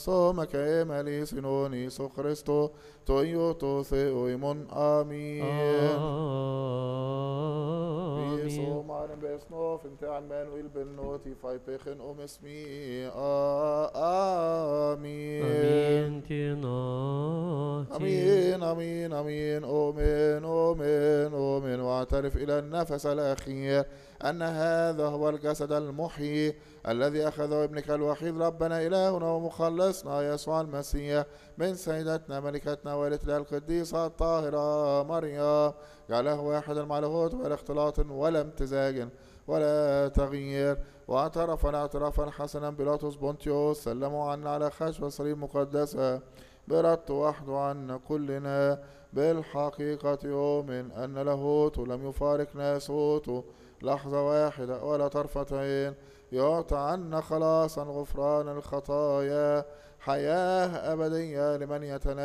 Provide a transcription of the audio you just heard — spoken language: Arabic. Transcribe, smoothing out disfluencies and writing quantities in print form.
Soma che meli sinoni so Christo to io to theoimon amin. Vi آمين. soma en besnof inte Emmanuel benoti fai pechen esmi amin. آمين تناتي. امين امين امين اومن اومن اومن واعترف الى النفس الاخير ان هذا هو الجسد المحيي الذي اخذه ابنك الوحيد ربنا الهنا ومخلصنا يسوع المسيح من سيدتنا ملكتنا والدتنا القديسه الطاهره مريم جعله واحدا مع لاهوت ولا اختلاط ولا امتزاج ولا تغيير. واعترف اعترافا حسنا بيلاطس بونتيوس سلموا عنا على خشبه صليب مقدسه برد وحده عنا كلنا بالحقيقة يؤمن أن لاهوت لم يفارق ناسوت لحظة واحدة ولا طرفة عين يعطى عنا خلاصا غفران الخطايا حياة أبدية لمن يتناسى